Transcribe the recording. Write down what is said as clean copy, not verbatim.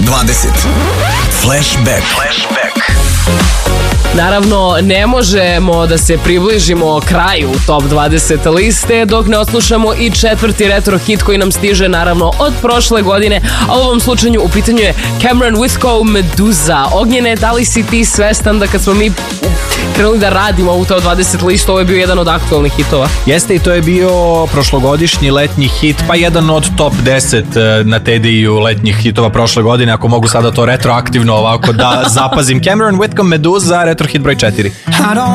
20. Flashback. Naravno, ne možemo da se približimo kraju Top 20 liste dok ne odslušamo i četvrti retro hit koji nam stiže naravno od prošle godine, a u ovom slučaju u pitanju je Cameron Whitcomb, Meduza. Ognjene, da li si ti svestan da kad smo mi krenuli da radimo ovu Top 20 listu, ovo je bio jedan od aktualnih hitova? Jeste, i to je bio prošlogodišnji letnji hit, pa jedan od top 10 na Tediju letnjih hitova prošle godine, ako mogu sada to retroaktivno ovako da zapazim. Cameron Whitcomb, Meduza, retro hit broj 4.